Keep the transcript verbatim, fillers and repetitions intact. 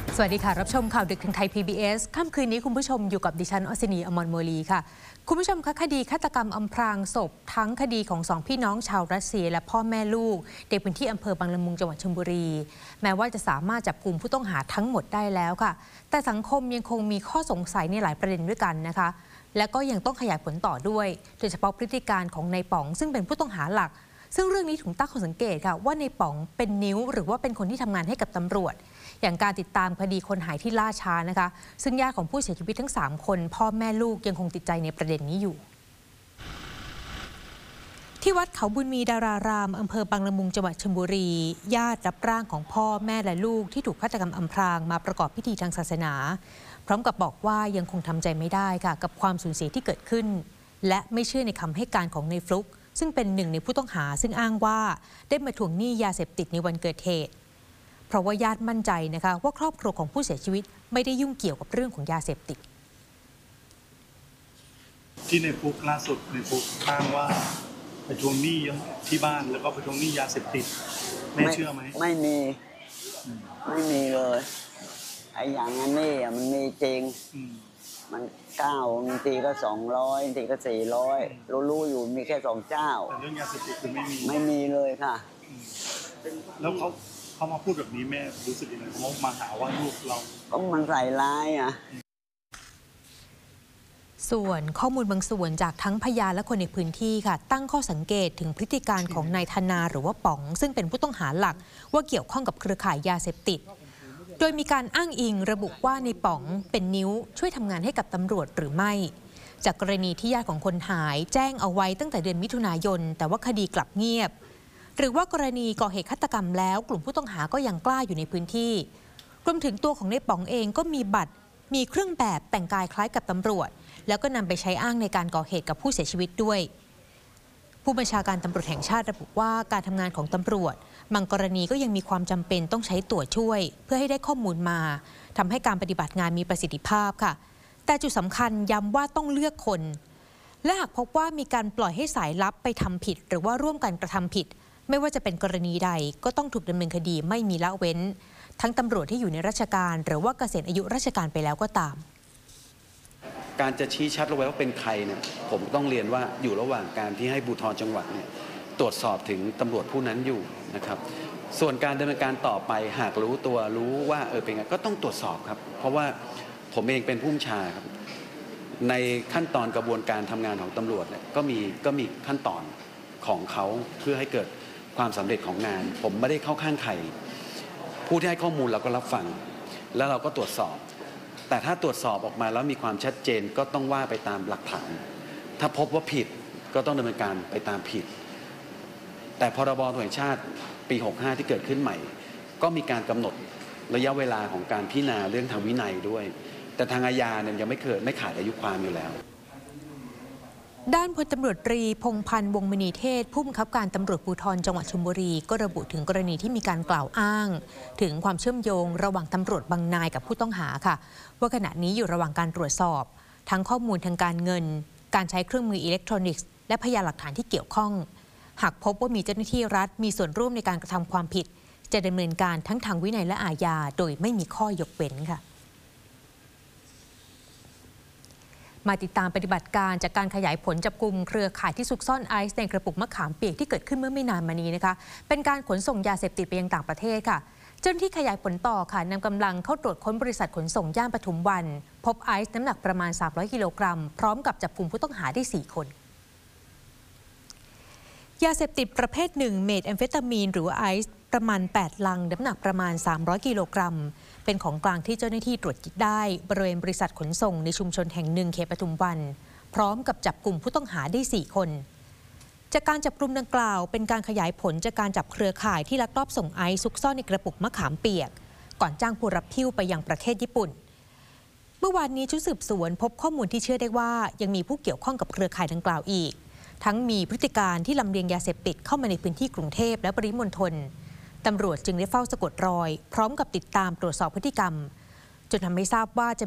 สวัสดีค่ะรับชมข่าวดึกทางไทย พี บี เอส ค่ำคืนนี้คุณผู้ชมอยู่กับดิฉันอศินี อมรโมลีค่ะคุณผู้ชมคะคดีฆาตกรรมอำพรางศพทั้งคดีของสองพี่น้องชาวรัสเซียและพ่อแม่ลูกในพื้นที่อำเภอบางละมุงจังหวัดชลบุรีแม้ว่าจะสามารถจับกลุ่มผู้ต้องหาทั้งหมดได้แล้วค่ะแต่สังคมยังคงมีข้อสงสัยในหลายประเด็นด้วยกันนะคะและก็ยังต้องขยายผลต่อด้วยโดยเฉพาะพฤติการของนายป๋องซึ่งเป็นผู้ต้องหาหลักซึ่งเรื่องนี้ถูกตั้งข้อสังเกตค่ะว่านายป๋องเป็นนิ้วหรือว่าเป็นคนที่ทำงานให้กับตำรวจอย่างการติดตามคดีคนหายที่ล่าช้านะคะซึ่งญาติของผู้เสียชีวิตทั้งสามคนพ่อแม่ลูกยังคงติดใจในประเด็นนี้อยู่ที่วัดเขาบุญมีดารารามอำเภอบางละมุงจังหวัดชลบุรีญาติรับร่างของพ่อแม่และลูกที่ถูกฆาตกรรมอำพรางมาประกอบพิธีทางศาสนาพร้อมกับบอกว่ายังคงทำใจไม่ได้ค่ะกับความสูญเสียที่เกิดขึ้นและไม่เชื่อในคำให้การของนายฟลุ๊กซึ่งเป็นหนึ่งในผู้ต้องหาซึ่งอ้างว่าได้มาทวงหนี้ยาเสพติดในวันเกิดเหตุเพราะว่าญาติมั่นใจนะคะว่าครอบครัวของผู้เสียชีวิตไม่ได้ยุ่งเกี่ยวกับเรื่องของยาเสพติดที่ในฟุกล่าสุดในฟุกอ้างว่าไปทวงหนี้ที่บ้านแล้วก็ไปทวงหนี้ยาเสพติดแม่เชื่อไหมไม่มีไม่มีเลยไอ้อย่างนั้นนี่มันมีจริงมันเก้าบางทีก็สองร้อยบางทีก็สี่ร้อยรู้ๆอยู่มีแค่สองเจ้าแต่เรื่องยาเสพติดคือไม่มีไม่มีเลยค่ะแล้วเขาเขามาพูดแบบนี้แม่รู้สึกยังไงเขามาหาว่าลูกเราก็มันใส่ร้ายอ่ะส่วนข้อมูลบางส่วนจากทั้งพยานและคนในพื้นที่ค่ะตั้งข้อสังเกตถึงพฤติการของนายธนาหรือว่าป๋องซึ่งเป็นผู้ต้องหาหลักว่าเกี่ยวข้องกับเครือข่ายยาเสพติดโดยมีการอ้างอิงระบุว่าในป๋องเป็นนิ้วช่วยทำงานให้กับตำรวจหรือไม่จากกรณีที่ญาติของคนหายแจ้งเอาไว้ตั้งแต่เดือนมิถุนายนแต่ว่าคดีกลับเงียบหรือว่ากรณีก่อเหตุฆาตกรรมแล้วกลุ่มผู้ต้องหาก็ยังกล้าอยู่ในพื้นที่รวมถึงตัวของในป๋องเองก็มีบัตรมีเครื่องแบบแต่งกายคล้ายกับตำรวจแล้วก็นำไปใช้อ้างในการก่อเหตุกับผู้เสียชีวิตด้วยผู้บัญชาการตำรวจแห่งชาติระบุว่าการทำงานของตำรวจบางกรณีก็ยังมีความจำเป็นต้องใช้ตัวช่วยเพื่อให้ได้ข้อมูลมาทำให้การปฏิบัติงานมีประสิทธิภาพค่ะแต่จุดสำคัญย้ำว่าต้องเลือกคนและหากพบว่ามีการปล่อยให้สายลับไปทำผิดหรือว่าร่วมกันกระทำผิดไม่ว่าจะเป็นกรณีใดก็ต้องถูกดำเนินคดีไม่มีละเว้นทั้งตำรวจที่อยู่ในราชการหรือว่าเกษียณอายุราชการไปแล้วก็ตามการจะชี้ชัดลงไปว่าเป็นใครเนี่ยผมต้องเรียนว่าอยู่ระหว่างการที่ให้ภูธรจังหวัดเนี่ยตรวจสอบถึงตำรวจผู้นั้นอยู่นะครับส่วนการดำเนินการต่อไปหากรู้ตัวรู้ว่าเออเป็นไงก็ต้องตรวจสอบครับเพราะว่าผมเองเป็นผู้บัญชาครับในขั้นตอนกระบวนการทำงานของตำรวจเนี่ยก็มีก็มีขั้นตอนของเขาเพื่อให้เกิดความสำเร็จของงานผมไม่ได้เข้าข้างใครผู้ที่ให้ข้อมูลเราก็รับฟังแล้วเราก็ตรวจสอบแต่ถ้าตรวจสอบออกมาแล้วมีความชัดเจนก็ต้องว่าไปตามหลักฐานถ้าพบว่าผิดก็ต้องดำเนินการไปตามผิดแต่พรบ.ตำรวจแห่งชาติปีหกสิบห้าที่เกิดขึ้นใหม่ก็มีการกำหนดระยะเวลาของการพิจารณาเรื่องทางวินัยด้วยแต่ทางอาญาเนี่ยยังไม่เคยไม่ขาดอายุความอยู่แล้วด้านพลตำรวจตรีพงษ์พันธ์วงศ์มณีเทศผู้บังคับการตำรวจภูธรจังหวัดชลบุรีก็ระบุถึงกรณีที่มีการกล่าวอ้างถึงความเชื่อมโยงระหว่างตำรวจบางนายกับผู้ต้องหาค่ะว่าขณะนี้อยู่ระหว่างการตรวจสอบทั้งข้อมูลทางการเงินการใช้เครื่องมืออิเล็กทรอนิกส์และพยานหลักฐานที่เกี่ยวข้องหากพบว่ามีเจ้าหน้าที่รัฐมีส่วนร่วมในการกระทำความผิดจะดำเนินการทั้งทางวินัยและอาญาโดยไม่มีข้อยกเว้นค่ะมาติดตามปฏิบัติการจากการขยายผลจับกุมเครือข่ายที่ซุกซ่อนไอซ์ในกระปุกมะขามเปียกที่เกิดขึ้นเมื่อไม่นานมานี้นะคะเป็นการขนส่งยาเสพติดไปยังต่างประเทศค่ะเจ้าหน้าที่ขยายผลต่อค่ะนำกำลังเข้าตรวจค้นบริษัทขนส่งย่านปทุมวันพบไอซ์น้ำหนักประมาณสามร้อยกิโลกรัมพร้อมกับจับกุมผู้ต้องหาได้สี่คนยาเสพติดประเภทหนึ่งเมทแอมเฟตามีนหรือว่าไอซ์ประมาณแปดลังน้ำหนักประมาณสามร้อยกิโลกรัมเป็นของกลางที่เจ้าหน้าที่ตรวจยึดได้บริเวณบริษัทขนส่งในชุมชนแห่งหนึ่งเขตปทุมวันพร้อมกับจับกลุ่มผู้ต้องหาได้สี่คนจากการจับกลุ่มดังกล่าวเป็นการขยายผลจากการจับเครือข่ายที่ลักลอบส่งไอซ์ซุกซ่อนในกระปุกมะขามเปียกก่อนจ้างผู้รับหิ้วไปยังประเทศญี่ปุ่นเมื่อวานนี้ชุดสืบสวนพบข้อมูลที่เชื่อได้ว่ายังมีผู้เกี่ยวข้องกับเครือข่ายดังกล่าวอีกทั้งมีพฤติการที่ลำเลียงยาเสพติดเข้ามาในพื้นที่กรุงเทพและปริมณฑลตำรวจจึงได้เฝ้าสะกดรอยพร้อมกับติดตามตรวจสอบพฤติกรรมจนทำให้ทราบว่าจะ